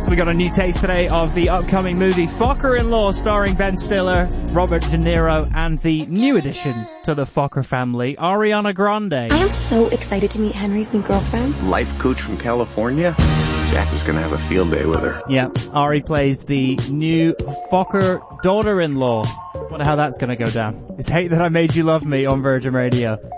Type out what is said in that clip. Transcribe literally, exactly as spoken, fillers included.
We got a new taste today of the upcoming movie Focker-in-Law, starring Ben Stiller, Robert De Niro, and the new addition to the Focker family, Ariana Grande. I am so excited to meet Henry's new girlfriend. Life coach from California? Jack is gonna have a field day with her. Yeah, Ari plays the new Focker daughter-in-law. Wonder how that's gonna go down. It's Hate That I Made You Love Me on Virgin Radio.